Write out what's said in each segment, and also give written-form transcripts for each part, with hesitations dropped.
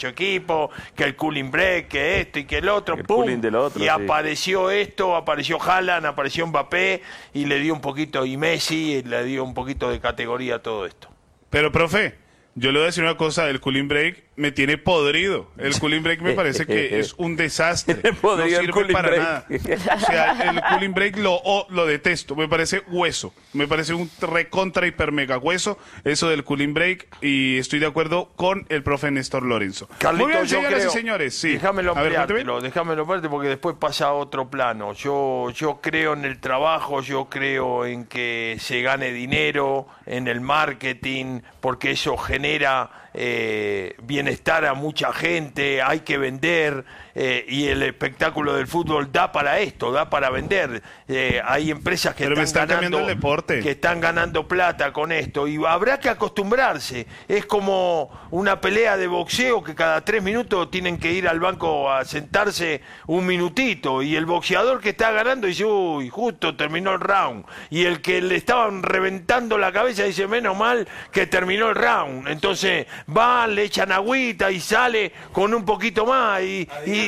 8 equipos, que el cooling break, que esto y que el otro, el ¡pum! cooling del otro, Y sí. apareció esto, apareció Haaland, apareció Mbappé, y le dio un poquito, y Messi, y le dio un poquito de categoría a todo esto. Pero, profe, yo le voy a decir una cosa, el cooling break me tiene podrido. El cooling break me parece que es un desastre. No Podrido el sirve cooling para break. nada. O sea, el cooling break lo detesto. Me parece hueso. Me parece un recontra hiper mega hueso eso del cooling break, y estoy de acuerdo con el profe Néstor Lorenzo. Carlitos, Muy bien, yo señoras creo, y señores. Sí. Déjamelo A ver, ampliártelo, cuénteme. déjamelo ampliarte porque después pasa a otro plano. Yo creo en el trabajo, yo creo en que se gane dinero, en el marketing, porque eso genera bienestar a mucha gente, hay que vender, y el espectáculo del fútbol da para esto, da para vender. Hay empresas que Pero me están cambiando el deporte. que están ganando plata con esto, y habrá que acostumbrarse. Es como una pelea de boxeo que cada 3 minutos tienen que ir al banco a sentarse un minutito, y el boxeador que está ganando dice, uy, justo terminó el round, y el que le estaban reventando la cabeza dice, menos mal que terminó el round. Entonces van, le echan agüita y sale con un poquito más, y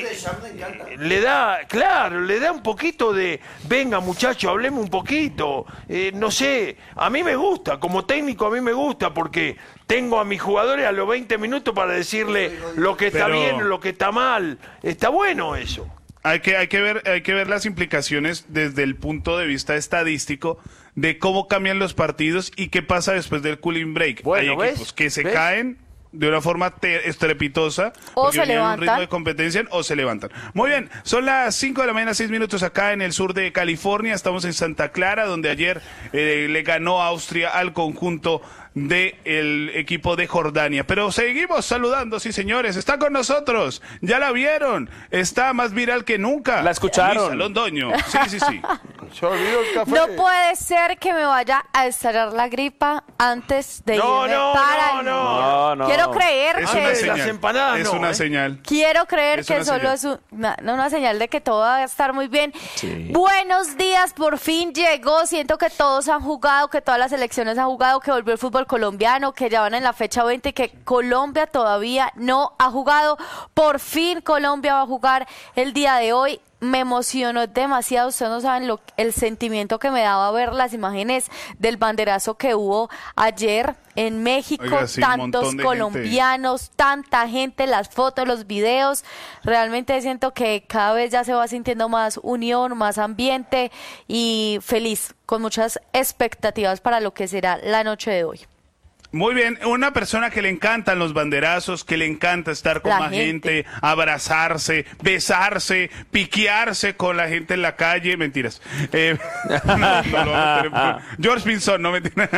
le da, claro, le da un poquito de, venga muchacho, hablemos un poquito, no sé, a mí me gusta, como técnico a mí me gusta, porque tengo a mis jugadores a los 20 minutos para decirle lo que está bien, lo que está mal. Está bueno eso. Hay que ver las implicaciones desde el punto de vista estadístico de cómo cambian los partidos y qué pasa después del cooling break. Bueno, hay equipos que se ¿ves? caen de una forma estrepitosa, O porque se venían en un levantan. ritmo de competencia, o se levantan. Muy bien, son las 5 de la mañana, 6 minutos acá en el sur de California. Estamos en Santa Clara, donde ayer le ganó Austria al conjunto del equipo de Jordania. Pero seguimos saludando, sí señores, está con nosotros, ya la vieron, está más viral que nunca. La escucharon. Luisa Londoño, sí. Se olvidó el café. No puede ser que me vaya a estallar la gripa antes de No, irme no, para no, no. Quiero creer Es que... una las señal, empanadas es no, una ¿eh? señal. Quiero creer Es que una solo señal. es una señal de que todo va a estar muy bien. Sí. Buenos días, por fin llegó. Siento que todos han jugado, que todas las selecciones han jugado, que volvió el fútbol colombiano, que ya van en la fecha 20, que Colombia todavía no ha jugado. Por fin Colombia va a jugar el día de hoy. Me emocionó demasiado, ustedes no saben el sentimiento que me daba ver las imágenes del banderazo que hubo ayer en México, Oiga, sí, un tantos montón de colombianos, tanta gente, las fotos, los videos. Realmente siento que cada vez ya se va sintiendo más unión, más ambiente, y feliz, con muchas expectativas para lo que será la noche de hoy. Muy bien, una persona que le encantan los banderazos, que le encanta estar con La la gente, gente, abrazarse, besarse, piquearse con la gente en la calle, mentiras. No lo vamos a meter George Pinzón, no mentiras.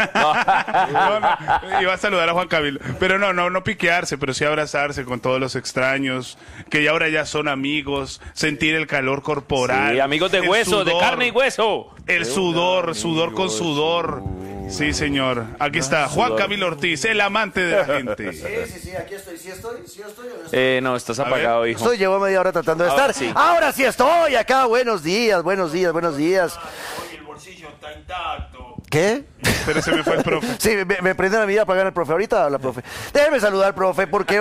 No, iba a saludar a Juan Camilo, pero no piquearse, pero sí abrazarse con todos los extraños, que ya ahora ya son amigos, sentir el calor corporal. Sí, amigos de el hueso, de sudor, carne y hueso. El sudor con sudor. Sí, señor. Aquí está Juan Camilo Ortiz, el amante de la gente. Sí, aquí estoy. ¿Sí estoy o no estoy? No, estás A ver. apagado, hijo. Estoy, llevo media hora tratando de Ahora estar. sí. Ahora sí estoy acá. Buenos días. Hoy el bolsillo está intacto. ¿Qué? Pero se me fue el profe. Sí, me prenden a mí a pagar al profe. Ahorita habla, profe. Déjeme saludar, profe, porque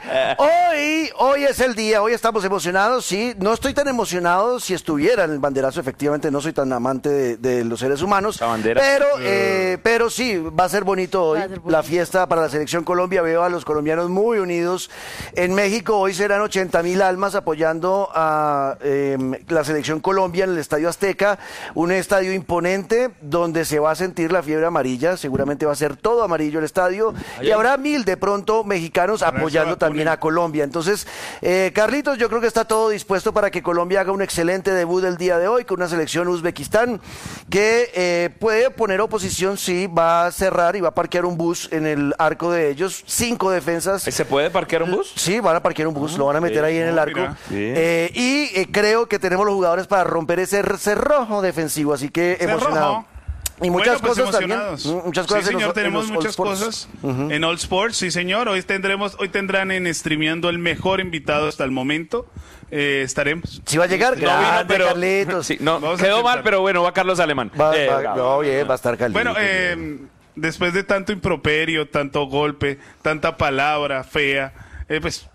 hoy es el día. Hoy estamos emocionados, sí. No estoy tan emocionado si estuviera en el banderazo. Efectivamente, no soy tan amante de los seres humanos. La bandera. Pero sí, va a ser bonito hoy. Va a ser bonito. La fiesta para la Selección Colombia. Veo a los colombianos muy unidos. En México hoy serán 80,000 almas apoyando a la Selección Colombia en el Estadio Azteca. Un estadio imponente donde se va a sentir la fiebre amarilla. Seguramente va a ser todo amarillo el estadio. Y habrá 1,000 de pronto mexicanos apoyando también a Colombia. Entonces, Carlitos, yo creo que está todo dispuesto para que Colombia haga un excelente debut el día de hoy con una selección Uzbekistán que puede poner oposición, sí, va a cerrar y va a parquear un bus en el arco de ellos. 5 defensas. ¿Se puede parquear un bus? Sí, van a parquear un bus, lo van a meter ahí en el arco. Mira. Creo que tenemos los jugadores para romper ese cerrojo defensivo, así que emocionado. Y muchas Bueno, pues cosas también. emocionados. Muchas cosas Sí, en señor, los- en tenemos los All muchas Sports. cosas en All Sports, sí, señor. Hoy tendrán en streameando el mejor invitado hasta el momento. Estaremos. Si va a llegar, No vino, grande, pero Carlitos. sí, no, Vamos a quedó intentar. mal, pero bueno, va Carlos Alemán. Va a estar Carlitos. Bueno, después de tanto improperio, tanto golpe, tanta palabra fea, pues